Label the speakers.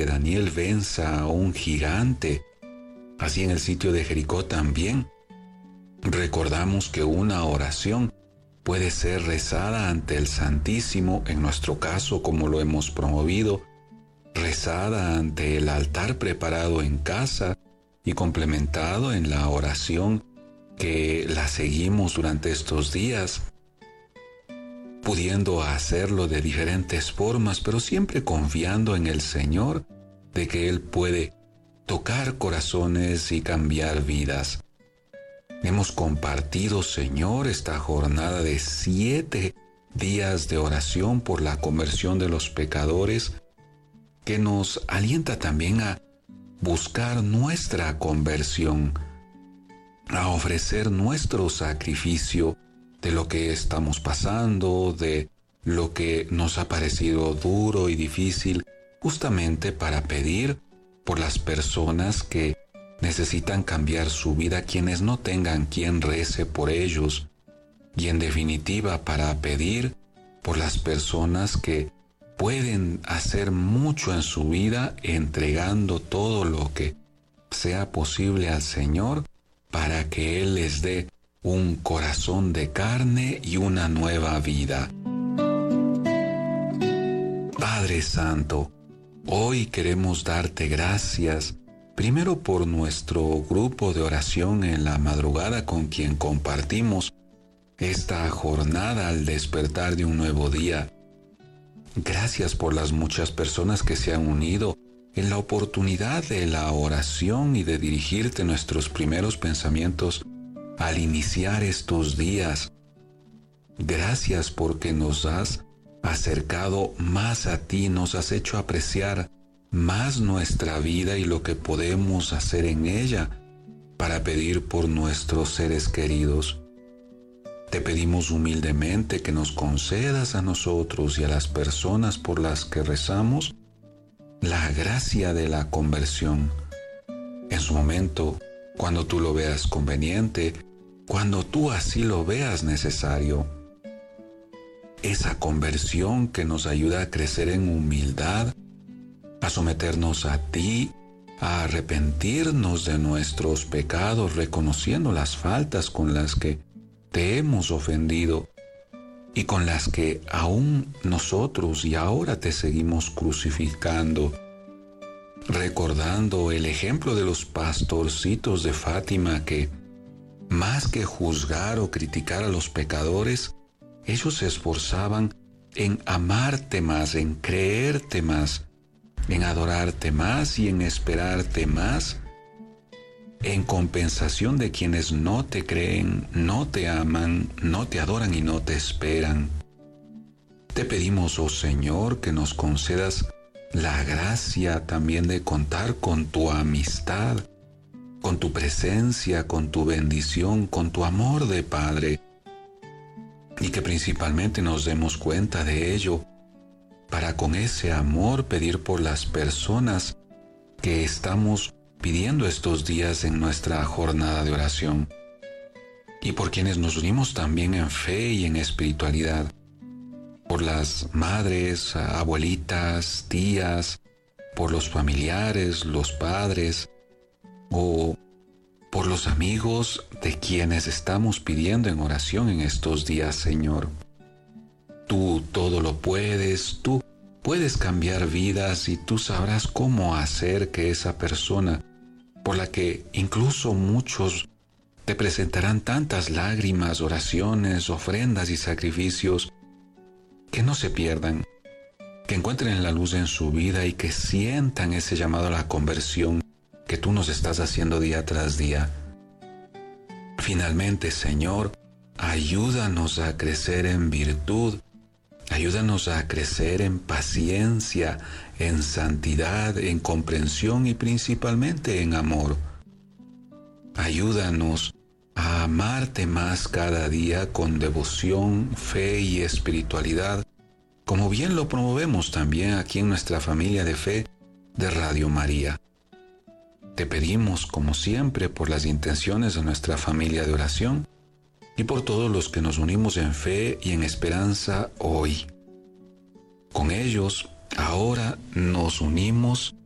Speaker 1: Daniel venza a un gigante. Así en el sitio de Jericó también recordamos que una oración puede ser rezada ante el Santísimo, en nuestro caso, como lo hemos promovido, rezada ante el altar preparado en casa y complementado en la oración que la seguimos durante estos días, pudiendo hacerlo de diferentes formas, pero siempre confiando en el Señor, de que Él puede tocar corazones y cambiar vidas. Hemos compartido, Señor, esta jornada de 7 días de oración por la conversión de los pecadores, que nos alienta también a buscar nuestra conversión, a ofrecer nuestro sacrificio de lo que estamos pasando, de lo que nos ha parecido duro y difícil, justamente para pedir por las personas que necesitan cambiar su vida, quienes no tengan quien rece por ellos, y en definitiva para pedir por las personas que pueden hacer mucho en su vida entregando todo lo que sea posible al Señor para que Él les dé un corazón de carne y una nueva vida. Padre Santo, hoy queremos darte gracias, primero por nuestro grupo de oración en la madrugada con quien compartimos esta jornada al despertar de un nuevo día. Gracias por las muchas personas que se han unido en la oportunidad de la oración y de dirigirte nuestros primeros pensamientos al iniciar estos días. Gracias porque nos has acercado más a ti, nos has hecho apreciar más nuestra vida y lo que podemos hacer en ella para pedir por nuestros seres queridos. Te pedimos humildemente que nos concedas a nosotros y a las personas por las que rezamos la gracia de la conversión. En su momento, cuando tú lo veas conveniente, cuando tú así lo veas necesario. Esa conversión que nos ayuda a crecer en humildad, a someternos a ti, a arrepentirnos de nuestros pecados, reconociendo las faltas con las que te hemos ofendido y con las que aún nosotros y ahora te seguimos crucificando, recordando el ejemplo de los pastorcitos de Fátima que, más que juzgar o criticar a los pecadores, ellos se esforzaban en amarte más, en creerte más, en adorarte más y en esperarte más, en compensación de quienes no te creen, no te aman, no te adoran y no te esperan. Te pedimos, oh Señor, que nos concedas la gracia también de contar con tu amistad, con tu presencia, con tu bendición, con tu amor de Padre, y que principalmente nos demos cuenta de ello para con ese amor pedir por las personas que estamos pidiendo estos días en nuestra jornada de oración y por quienes nos unimos también en fe y en espiritualidad, por las madres, abuelitas, tías, por los familiares, los padres o por los amigos de quienes estamos pidiendo en oración en estos días, Señor. Tú todo lo puedes, tú puedes cambiar vidas y tú sabrás cómo hacer que esa persona, por la que incluso muchos te presentarán tantas lágrimas, oraciones, ofrendas y sacrificios, que no se pierdan, que encuentren la luz en su vida y que sientan ese llamado a la conversión que tú nos estás haciendo día tras día. Finalmente, Señor, ayúdanos a crecer en virtud, ayúdanos a crecer en paciencia, en santidad, en comprensión y principalmente en amor. Ayúdanos a amarte más cada día con devoción, fe y espiritualidad, como bien lo promovemos también aquí en nuestra familia de fe de Radio María. Te pedimos, como siempre, por las intenciones de nuestra familia de oración y por todos los que nos unimos en fe y en esperanza hoy. Con ellos, ahora nos unimos